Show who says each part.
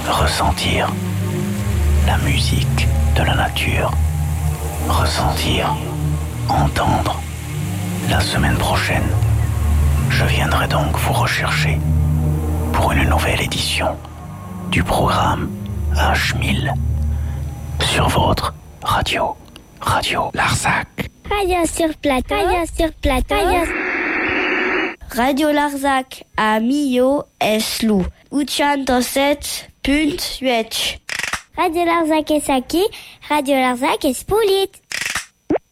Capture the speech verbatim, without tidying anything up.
Speaker 1: ressentir la musique de la nature, ressentir, entendre. La semaine prochaine, je viendrai donc vous rechercher pour une nouvelle édition du programme H mille sur votre radio, Radio Larzac.
Speaker 2: Radio sur plateau, radio sur plateau, radio... Radio Larzac a Millau Eslu, oitcentoset punt huit. Radio Larzac est Saki, Radio Larzac est Spolit.